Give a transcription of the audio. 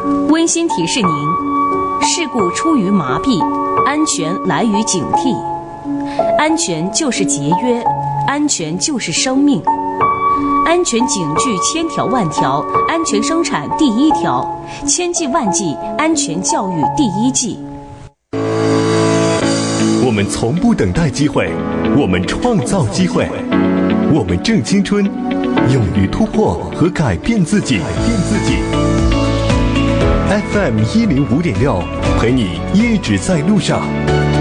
温馨提示您：事故出于麻痹，安全来于警惕。安全就是节约，安全就是生命。安全警句千条万条，安全生产第一条，千计万计安全教育第一计。 我们从不等待机会，我们创造机会，我们正青春，勇于突破和改变自己。FM 105.6，陪你一直在路上。